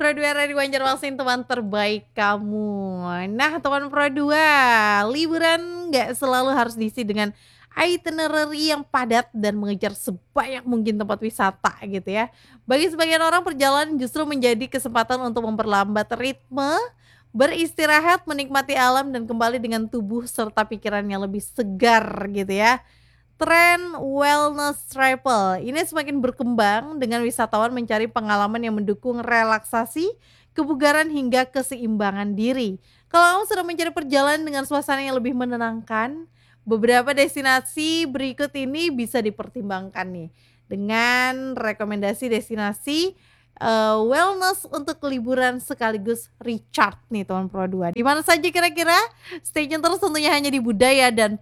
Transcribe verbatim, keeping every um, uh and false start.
Pro dua Radio Banjarmasin, teman terbaik kamu. Nah, teman Pro dua, liburan nggak selalu harus diisi dengan itinerary yang padat dan mengejar sebanyak mungkin tempat wisata gitu ya. Bagi sebagian orang perjalanan justru menjadi kesempatan untuk memperlambat ritme, beristirahat, menikmati alam dan kembali dengan tubuh serta pikiran yang lebih segar gitu ya. Tren wellness travel ini semakin berkembang dengan wisatawan mencari pengalaman yang mendukung relaksasi, kebugaran hingga keseimbangan diri. Kalau kamu sedang mencari perjalanan dengan suasana yang lebih menenangkan, beberapa destinasi berikut ini bisa dipertimbangkan nih. Dengan rekomendasi destinasi eh, wellness untuk liburan sekaligus recharge nih teman Pro dua. Di mana saja kira-kira? Stay tune terus tentunya hanya di Budaya dan